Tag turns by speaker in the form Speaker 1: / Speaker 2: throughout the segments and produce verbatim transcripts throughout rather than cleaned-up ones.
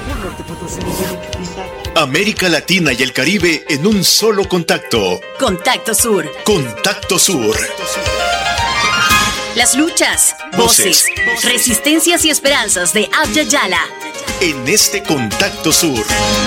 Speaker 1: América Latina y el Caribe en un solo contacto.
Speaker 2: Contacto Sur.
Speaker 1: Contacto Sur.
Speaker 2: Las luchas, voces, voces, resistencias y esperanzas de Abya Yala.
Speaker 1: En este Contacto Sur.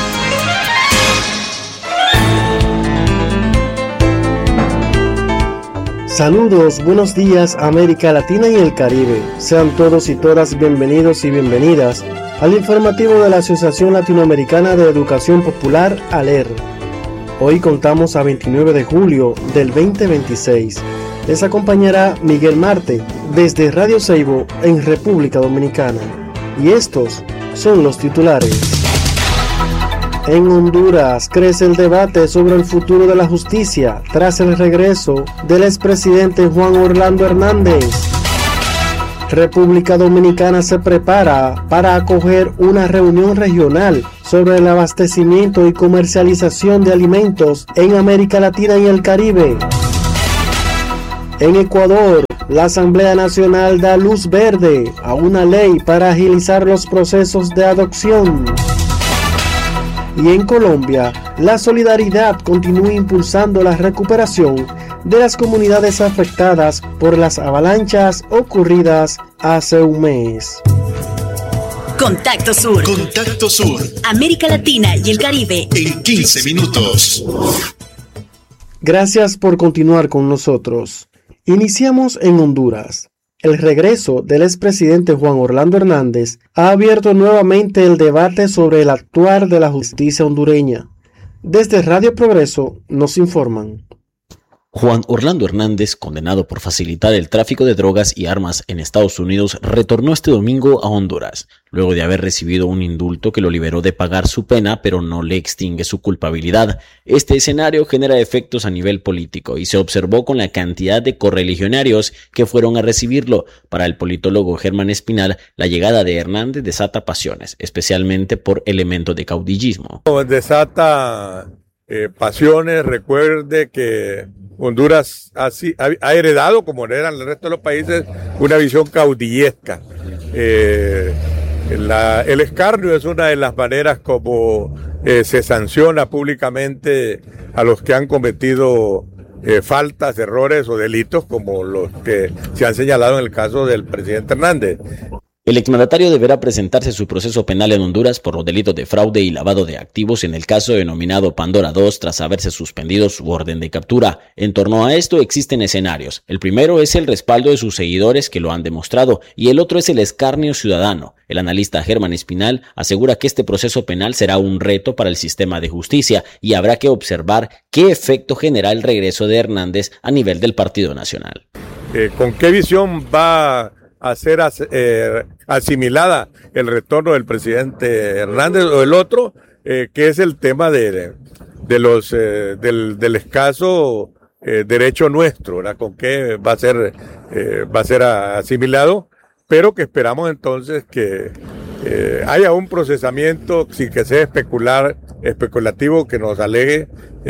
Speaker 3: Saludos, buenos días América Latina y el Caribe. Sean todos y todas bienvenidos y bienvenidas al informativo de la Asociación Latinoamericana de Educación Popular, ALER. Hoy contamos a veintinueve de julio del veinte veintiséis. Les acompañará Miguel Marte desde Radio Seibo en República Dominicana. Y estos son los titulares. En Honduras crece el debate sobre el futuro de la justicia tras el regreso del expresidente Juan Orlando Hernández. República Dominicana se prepara para acoger una reunión regional sobre el abastecimiento y comercialización de alimentos en América Latina y el Caribe. En Ecuador, la Asamblea Nacional da luz verde a una ley para agilizar los procesos de adopción. Y en Colombia, la solidaridad continúa impulsando la recuperación de las comunidades afectadas por las avalanchas ocurridas hace un mes.
Speaker 2: Contacto Sur.
Speaker 1: Contacto Sur.
Speaker 2: América Latina y el Caribe.
Speaker 1: En quince minutos.
Speaker 3: Gracias por continuar con nosotros. Iniciamos en Honduras. El regreso del expresidente Juan Orlando Hernández ha abierto nuevamente el debate sobre el actuar de la justicia hondureña. Desde Radio Progreso nos informan.
Speaker 4: Juan Orlando Hernández, condenado por facilitar el tráfico de drogas y armas en Estados Unidos, retornó este domingo a Honduras, luego de haber recibido un indulto que lo liberó de pagar su pena, pero no le extingue su culpabilidad. Este escenario genera efectos a nivel político y se observó con la cantidad de correligionarios que fueron a recibirlo. Para el politólogo Germán Espinal, la llegada de Hernández desata pasiones, especialmente por elementos de caudillismo.
Speaker 5: Desata eh, pasiones, recuerde que Honduras ha, ha heredado, como heredan el resto de los países, una visión caudillesca. Eh, la, el escarnio es una de las maneras como eh, se sanciona públicamente a los que han cometido eh, faltas, errores o delitos, como los que se han señalado en el caso del presidente Hernández.
Speaker 4: El exmandatario deberá presentarse su proceso penal en Honduras por los delitos de fraude y lavado de activos en el caso denominado Pandora dos tras haberse suspendido su orden de captura. En torno a esto existen escenarios. El primero es el respaldo de sus seguidores que lo han demostrado y el otro es el escarnio ciudadano. El analista Germán Espinal asegura que este proceso penal será un reto para el sistema de justicia y habrá que observar qué efecto genera el regreso de Hernández a nivel del Partido Nacional.
Speaker 5: Eh, ¿Con qué visión va a ser eh, asimilada el retorno del presidente Hernández o el otro, eh, que es el tema de, de los eh, del, del escaso eh, derecho nuestro, ¿verdad? Con qué va a ser eh, va a ser asimilado, pero que esperamos entonces que eh, haya un procesamiento sin que sea especular especulativo que nos aleje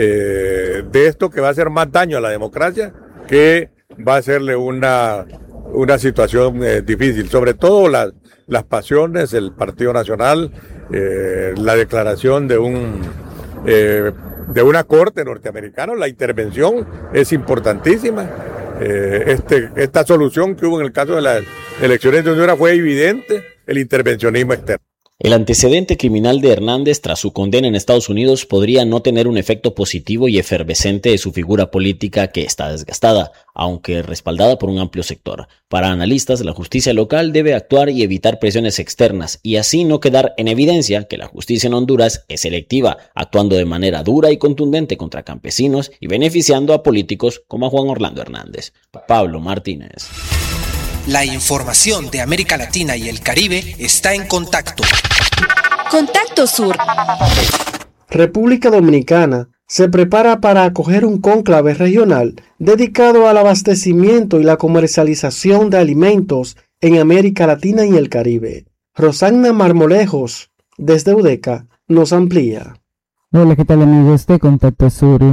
Speaker 5: eh, de esto que va a hacer más daño a la democracia, que va a hacerle una una situación eh, difícil, sobre todo las, las pasiones, el Partido Nacional, eh, la declaración de un eh, de una corte norteamericana, la intervención es importantísima. Eh, este, esta solución que hubo en el caso de las elecciones de Honduras fue evidente, el intervencionismo externo.
Speaker 4: El antecedente criminal de Hernández tras su condena en Estados Unidos podría no tener un efecto positivo y efervescente de su figura política que está desgastada, aunque respaldada por un amplio sector. Para analistas, la justicia local debe actuar y evitar presiones externas y así no quedar en evidencia que la justicia en Honduras es selectiva, actuando de manera dura y contundente contra campesinos y beneficiando a políticos como a Juan Orlando Hernández. Pablo Martínez.
Speaker 6: La información de América Latina y el Caribe está en Contacto.
Speaker 2: Contacto Sur.
Speaker 3: República Dominicana se prepara para acoger un cónclave regional dedicado al abastecimiento y la comercialización de alimentos en América Latina y el Caribe. Rosanna Marmolejos, desde UDECA, nos amplía.
Speaker 7: Hola, ¿qué tal amigos de Contacto Sur?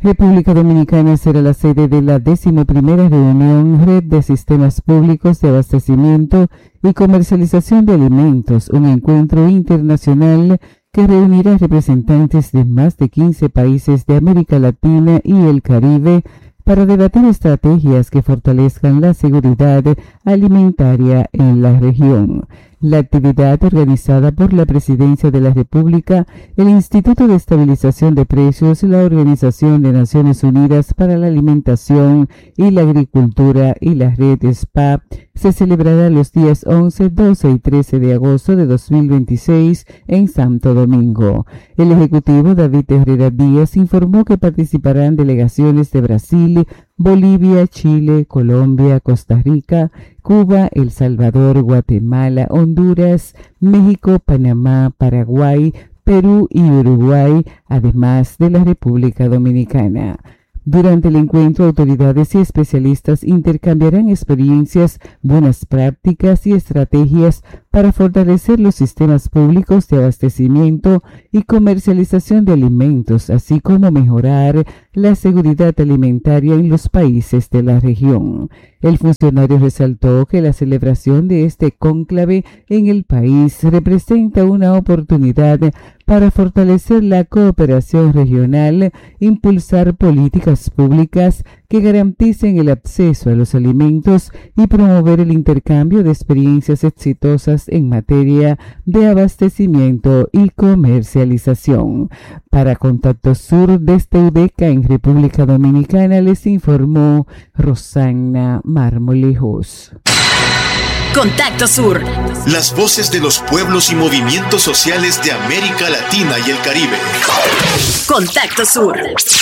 Speaker 7: República Dominicana será la sede de la decimoprimera reunión Red de Sistemas Públicos de Abastecimiento y Comercialización de Alimentos, un encuentro internacional que reunirá representantes de más de quince países de América Latina y el Caribe para debatir estrategias que fortalezcan la seguridad alimentaria en la región. La actividad, organizada por la Presidencia de la República, el Instituto de Estabilización de Precios, la Organización de Naciones Unidas para la Alimentación y la Agricultura y la Red S P A, se celebrará los días once, doce y trece de agosto de dos mil veintiséis en Santo Domingo. El ejecutivo David Herrera Díaz informó que participarán delegaciones de Brasil, Bolivia, Chile, Colombia, Costa Rica, Cuba, El Salvador, Guatemala, Honduras, México, Panamá, Paraguay, Perú y Uruguay, además de la República Dominicana. Durante el encuentro, autoridades y especialistas intercambiarán experiencias, buenas prácticas y estrategias para fortalecer los sistemas públicos de abastecimiento y comercialización de alimentos, así como mejorar la seguridad alimentaria en los países de la región. El funcionario resaltó que la celebración de este cónclave en el país representa una oportunidad para fortalecer la cooperación regional, impulsar políticas públicas que garanticen el acceso a los alimentos y promover el intercambio de experiencias exitosas en materia de abastecimiento y comercialización. Para Contacto Sur desde UDECA en República Dominicana les informó Rosana Marmolejos.
Speaker 2: Contacto Sur.
Speaker 1: Las voces de los pueblos y movimientos sociales de América Latina y el Caribe.
Speaker 2: Contacto Sur.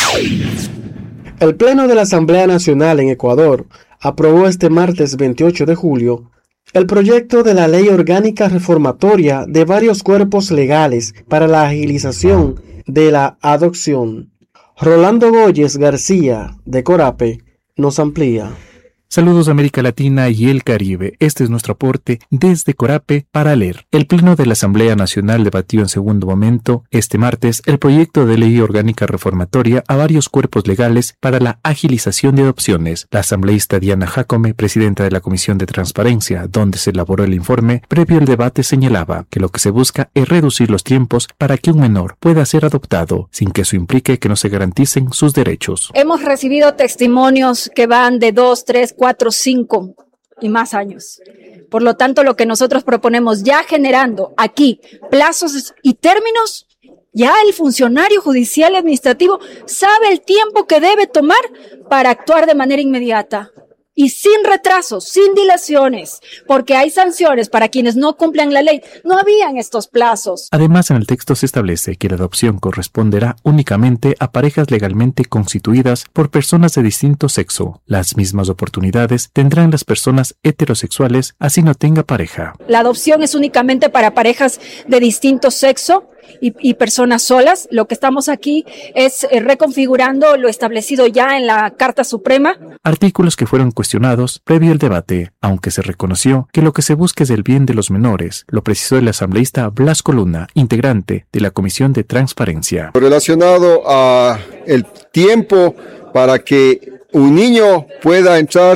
Speaker 3: El Pleno de la Asamblea Nacional en Ecuador aprobó este martes veintiocho de julio el proyecto de la Ley Orgánica Reformatoria de varios cuerpos legales para la agilización de la adopción. Rolando Góyez García, de Corape, nos amplía.
Speaker 8: Saludos América Latina y el Caribe. Este es nuestro aporte desde Corape para leer. El Pleno de la Asamblea Nacional debatió en segundo momento este martes el proyecto de ley orgánica reformatoria a varios cuerpos legales para la agilización de adopciones. La asambleísta Diana Jacome, presidenta de la Comisión de Transparencia, donde se elaboró el informe, previo al debate señalaba que lo que se busca es reducir los tiempos para que un menor pueda ser adoptado, sin que eso implique que no se garanticen sus derechos.
Speaker 9: Hemos recibido testimonios que van de dos, tres, cuatro, cinco y más años. Por lo tanto, lo que nosotros proponemos ya generando aquí plazos y términos, ya el funcionario judicial y administrativo sabe el tiempo que debe tomar para actuar de manera inmediata. Y sin retrasos, sin dilaciones, porque hay sanciones para quienes no cumplan la ley. No habían estos plazos.
Speaker 8: Además, en el texto se establece que la adopción corresponderá únicamente a parejas legalmente constituidas por personas de distinto sexo. Las mismas oportunidades tendrán las personas heterosexuales, así no tenga pareja.
Speaker 9: La adopción es únicamente para parejas de distinto sexo y, y personas solas. Lo que estamos aquí es eh, reconfigurando lo establecido ya en la Carta Suprema.
Speaker 8: Artículos que fueron cuestionados previo al debate, aunque se reconoció que lo que se busca es el bien de los menores, lo precisó el asambleísta Blasco Luna, integrante de la Comisión de Transparencia.
Speaker 10: Relacionado a el tiempo para que un niño pueda entrar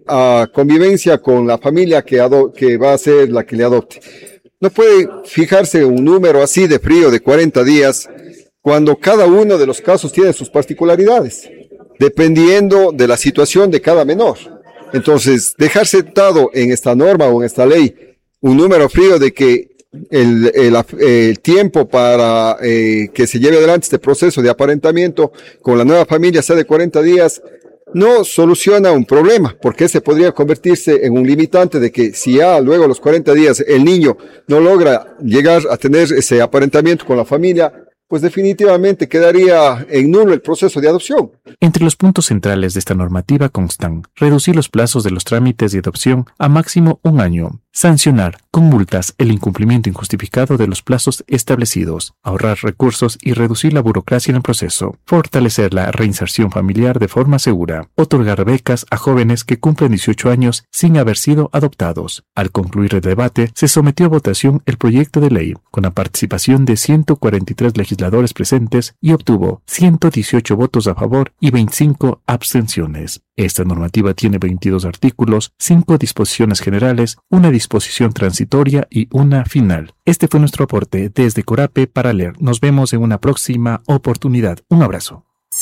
Speaker 10: a convivencia con la familia que, ado- que va a ser la que le adopte. No puede fijarse un número así de frío de cuarenta días cuando cada uno de los casos tiene sus particularidades, dependiendo de la situación de cada menor. Entonces, dejar sentado en esta norma o en esta ley un número frío de que el, el, el tiempo para eh, que se lleve adelante este proceso de aparentamiento con la nueva familia sea de cuarenta días, no soluciona un problema, porque ese podría convertirse en un limitante de que si ya luego a los cuarenta días el niño no logra llegar a tener ese aparentamiento con la familia, pues definitivamente quedaría en nulo el proceso de adopción.
Speaker 8: Entre los puntos centrales de esta normativa constan reducir los plazos de los trámites de adopción a máximo un año, sancionar con multas el incumplimiento injustificado de los plazos establecidos, ahorrar recursos y reducir la burocracia en el proceso, fortalecer la reinserción familiar de forma segura, otorgar becas a jóvenes que cumplen dieciocho años sin haber sido adoptados. Al concluir el debate, se sometió a votación el proyecto de ley, con la participación de ciento cuarenta y tres legisladores presentes y obtuvo ciento dieciocho votos a favor y veinticinco abstenciones. Esta normativa tiene veintidós artículos, cinco disposiciones generales, una disposición transitoria y una final. Este fue nuestro aporte desde Corape para leer. Nos vemos en una próxima oportunidad. Un abrazo.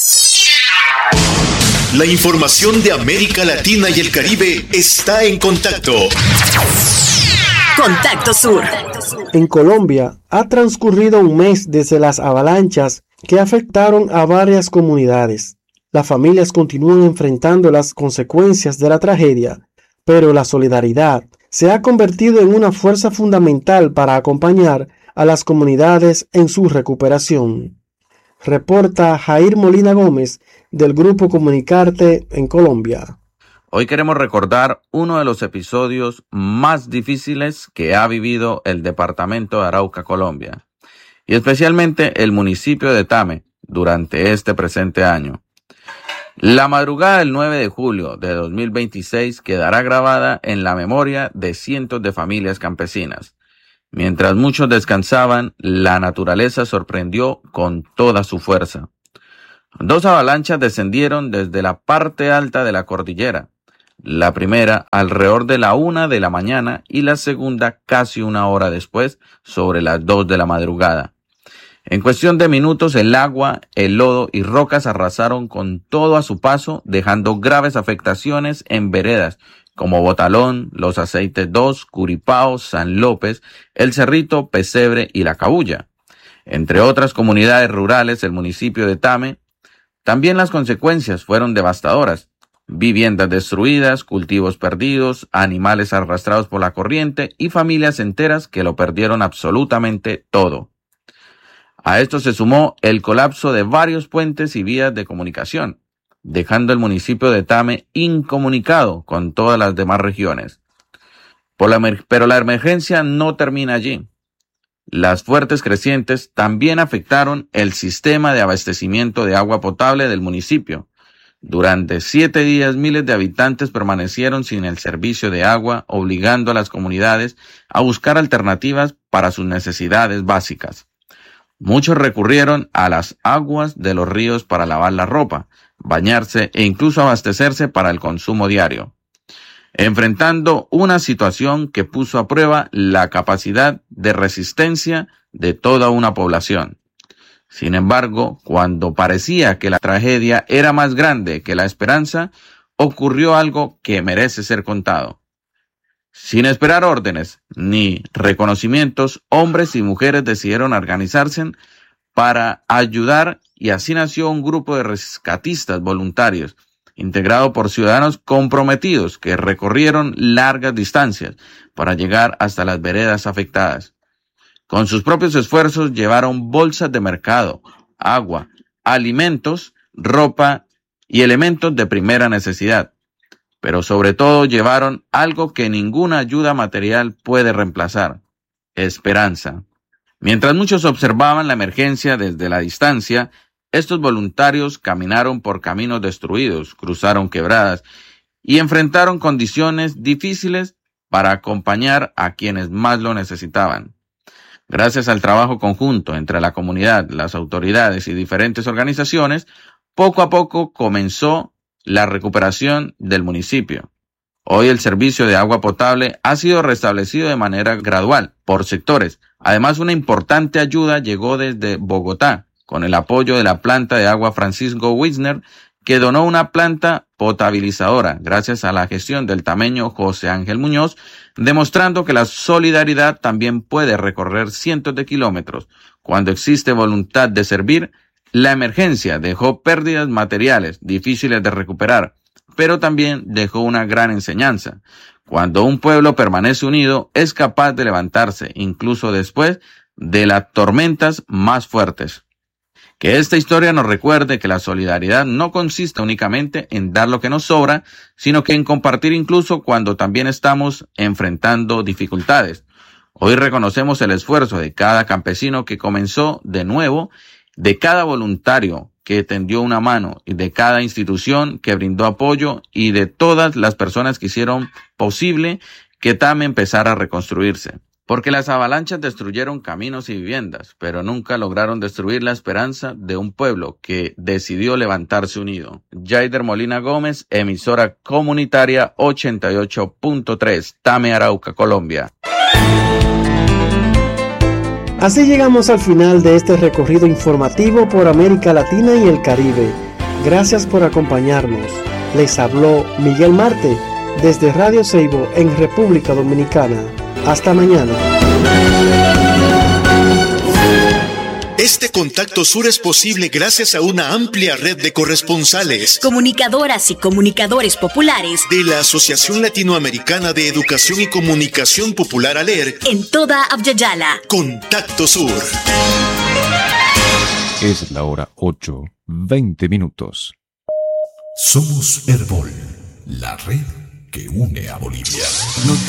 Speaker 1: La información de América Latina y el Caribe está en contacto.
Speaker 2: Contacto Sur.
Speaker 3: En Colombia ha transcurrido un mes desde las avalanchas que afectaron a varias comunidades. Las familias continúan enfrentando las consecuencias de la tragedia, pero la solidaridad se ha convertido en una fuerza fundamental para acompañar a las comunidades en su recuperación. Reporta Jair Molina Gómez del Grupo Comunicarte en Colombia.
Speaker 11: Hoy queremos recordar uno de los episodios más difíciles que ha vivido el departamento de Arauca, Colombia, y especialmente el municipio de Tame durante este presente año. La madrugada del nueve de julio de dos mil veintiséis quedará grabada en la memoria de cientos de familias campesinas. Mientras muchos descansaban, la naturaleza sorprendió con toda su fuerza. Dos avalanchas descendieron desde la parte alta de la cordillera. La primera alrededor de la una de la mañana y la segunda casi una hora después, sobre las dos de la madrugada. En cuestión de minutos, el agua, el lodo y rocas arrasaron con todo a su paso, dejando graves afectaciones en veredas como Botalón, Los Aceites dos, Curipao, San López, El Cerrito, Pesebre y La Cabulla. Entre otras comunidades rurales, el municipio de Tame. También las consecuencias fueron devastadoras. Viviendas destruidas, cultivos perdidos, animales arrastrados por la corriente y familias enteras que lo perdieron absolutamente todo. A esto se sumó el colapso de varios puentes y vías de comunicación, dejando el municipio de Tame incomunicado con todas las demás regiones. Por la emer- pero la emergencia no termina allí. Las fuertes crecientes también afectaron el sistema de abastecimiento de agua potable del municipio. Durante siete días, miles de habitantes permanecieron sin el servicio de agua, obligando a las comunidades a buscar alternativas para sus necesidades básicas. Muchos recurrieron a las aguas de los ríos para lavar la ropa, bañarse e incluso abastecerse para el consumo diario, enfrentando una situación que puso a prueba la capacidad de resistencia de toda una población. Sin embargo, cuando parecía que la tragedia era más grande que la esperanza, ocurrió algo que merece ser contado. Sin esperar órdenes ni reconocimientos, hombres y mujeres decidieron organizarse para ayudar y así nació un grupo de rescatistas voluntarios, integrado por ciudadanos comprometidos que recorrieron largas distancias para llegar hasta las veredas afectadas. Con sus propios esfuerzos llevaron bolsas de mercado, agua, alimentos, ropa y elementos de primera necesidad. Pero sobre todo llevaron algo que ninguna ayuda material puede reemplazar: esperanza. Mientras muchos observaban la emergencia desde la distancia, estos voluntarios caminaron por caminos destruidos, cruzaron quebradas y enfrentaron condiciones difíciles para acompañar a quienes más lo necesitaban. Gracias al trabajo conjunto entre la comunidad, las autoridades y diferentes organizaciones, poco a poco comenzó la recuperación del municipio. Hoy el servicio de agua potable ha sido restablecido de manera gradual, por sectores. Además, una importante ayuda llegó desde Bogotá, con el apoyo de la planta de agua Francisco Wisner, que donó una planta potabilizadora, gracias a la gestión del tameño José Ángel Muñoz, demostrando que la solidaridad también puede recorrer cientos de kilómetros. Cuando existe voluntad de servir, la emergencia dejó pérdidas materiales difíciles de recuperar, pero también dejó una gran enseñanza. Cuando un pueblo permanece unido, es capaz de levantarse, incluso después de las tormentas más fuertes. Que esta historia nos recuerde que la solidaridad no consiste únicamente en dar lo que nos sobra, sino que en compartir incluso cuando también estamos enfrentando dificultades. Hoy reconocemos el esfuerzo de cada campesino que comenzó de nuevo, de cada voluntario que tendió una mano y de cada institución que brindó apoyo y de todas las personas que hicieron posible que Tame empezara a reconstruirse. Porque las avalanchas destruyeron caminos y viviendas, pero nunca lograron destruir la esperanza de un pueblo que decidió levantarse unido. Jaider Molina Gómez, emisora comunitaria ochenta y ocho punto tres, Tame, Arauca, Colombia.
Speaker 3: Así llegamos al final de este recorrido informativo por América Latina y el Caribe. Gracias por acompañarnos. Les habló Miguel Marte desde Radio Ceibo en República Dominicana. Hasta mañana.
Speaker 1: Este Contacto Sur es posible gracias a una amplia red de corresponsales,
Speaker 2: comunicadoras y comunicadores populares
Speaker 1: de la Asociación Latinoamericana de Educación y Comunicación Popular ALER
Speaker 2: en toda Abya-Yala.
Speaker 1: Contacto Sur.
Speaker 12: Es la hora ocho, veinte minutos.
Speaker 13: Somos Herbol, la red que une a Bolivia.